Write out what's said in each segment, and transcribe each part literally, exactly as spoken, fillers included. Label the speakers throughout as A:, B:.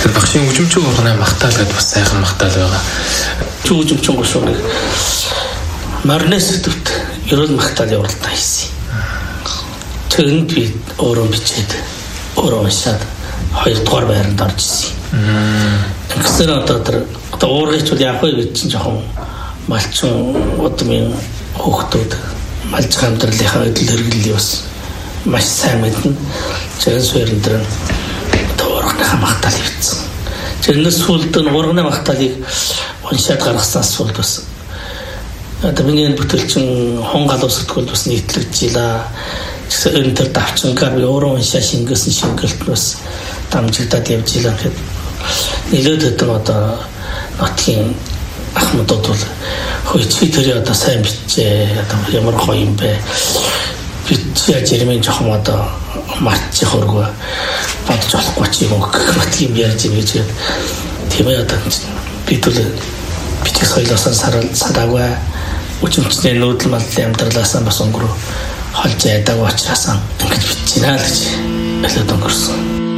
A: Тэгэхээр багшийн үжимчин урганы магтаал гэдээ бас сайхан магтаал байгаа.
B: Үжимчин гошууг марнес төвт ерөөл магтаал явуулалтаа хийсэн. Тэрэнд би өөрөө бичээд өөрөө уншаад хоёрдугаар байранд орж ирсэн. Тэгсээр одоо тэр одоо уургич бол яг хөө гэж чинь жоохон малчин удмын хүүхдүүд малж хамтралынхаа өдөл хэрэглээ бас маш сайн мэднэ. Зэрэг суурин дээр уурганы магтаал хийсэн. Тэрнээс сүүлд нь уурганы магтаалыг уншаад гаргасан сүүлд бас одоо миний бүтээлчин хон галуу сэтгүүл бас нийтлэгдчихлаа. Тэгсэн энэ төр давчингаар би өөрөө уншаа шингээсэн шингэлт бас дамжигдаад явж илаа гэхэд нэлээд хэдэн одоо нотгийн ахмадууд бол хөөцгий тэр одоо сайн бичээ одоо ямар гоё юм бэ бичээ жирмэн жоохон одоо марч хөргөө бодож болохгүй ч юм уу гэх юм ярьж юм гэж тийм ээ одоо бид бол бичээ соёлоос садаагүй үчимчний нүүдэл мадлын амьдралаасаа бас өнгөрөө холж яадаг учраас ингэж бичнэ л гэж хэлээд өнгөрсөн.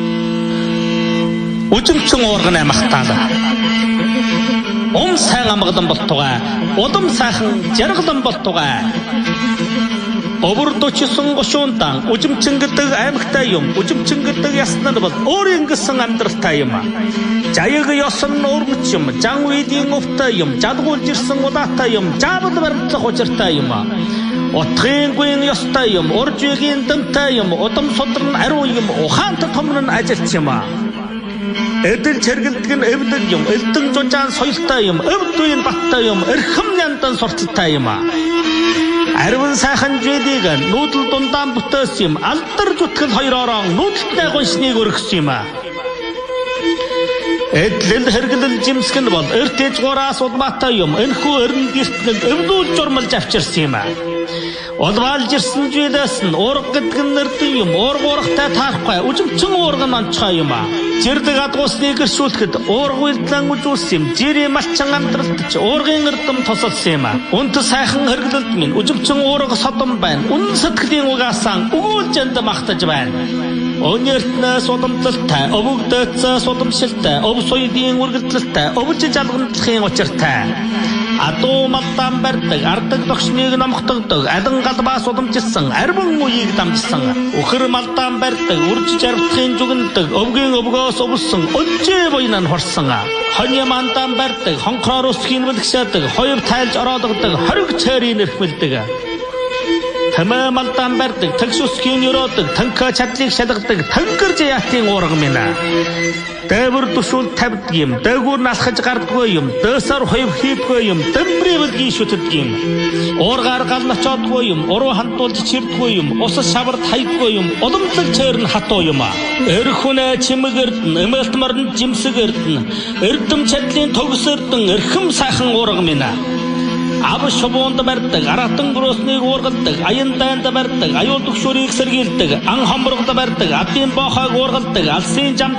C: Үжимчин уурганы магтаал. Ум сайн амгалан болтугай, улам сайхан жаргалан болтугай. Овөрдөчсөн гошуунтан үжимчин гэдэг аймагтай юм. Үжимчин гэдэг яснаар бол өөр ингэсэн амьдралтай юм. Жаяг ёсон нуурмч юм. Жан үйдийн өвтэй юм. Жадгуулж ирсэн удаатай юм. Жабад баримтлах учиртай юм. Утгын гуйн ёстой юм. Уржигийн дэмтэй юм. Удам судрын ариу юм. Ухаант томрон ажилч юм. Эдэл чэргэлдэг нь эвлэг юм. Элдэн жужаан соёлтой юм. Өвдүйн баттай юм. Эрхэм няндан сурталтай юм. Арван сайхан жидийг нүүдэл дундаан бүтээс юм. Алдар зүтгэл хоёроо нүүдэлтэй гоншныг өргөсөн юм. Эдлэл хэргэлэл жимсгэн бол эртэж гураас улмаатай юм. Энэхүү өрн гэртнэд өвдүүл журмалж авчирсан юм. Улваалж ирсэн жилээс нь уурга гэдэг нь нэрдэн юм. Уурга уургатай таарахгүй үжимчин уурга нь онцгой юм. Жирдэг адгуусныг гэршүүлэхэд уурга үйлдэлэн үзүүлсэн юм. Жирийн малчин амьдралд ч уургын эрдэм тосолсон юм. Үнт сайхан хэргэлэлд минь үжимчин уурга содон байна. Үнэн сэтгэлийн угаасаа өгүүлж энд магтаж байна. Өнөртнөөс удамтлалтай, өвөгдөөцөөс удамшилтай, өв соёлын үргэлжлэлтэй, өвж жалгамтлахын учиртай. Адуу малдан барьдаг, ардаг догшныг номхтогдог, алан галбаас удамжилсан, арван үеийг дамжсан. Өхөр малдан барьдаг, үрж жарвтахын зүгэндэг, өвгийн өвгөөс өвсөн, өнжээ буйнан хорсон. Хоны мандан барьдаг, хонхроор өсгийн бэлгшээдэг, хоёв тайлж ороодогдог, хориг цайрын нэрхмэлдэг. Тамаа малдан барьдаг, тэгш өсгийн өрөөдөг, танка чадлыг шалгадаг, тангэр жаятын уурга минь. Дэвэр тушуул тавьдаг юм, дээгүүр насхаж гардгүй юм, дэсэр хоёв хийдгүй юм, дэмбрэвэлгийн шүтдэг юм. Уургаар гал начаадгүй юм, уруу хантуулж чирдгүй юм, усас шаварт хайдгүй юм, уламтлаг цайр нь хатуу юм. Эрхүнэ чимэгэрдэн, эмэлтмарн жимсэгэрдэн, эрдэм чадлын төгсөрдөн, эрхэм сайхан уурга минь. Ав шубуунд барьдаг, аратан гөрөөснийг уургалдаг, аян дайнд барьдаг, аюул төгшөрийг сэргийлдэг, ан хомборгод барьдаг, адын боохойг уургалдаг, алсын жам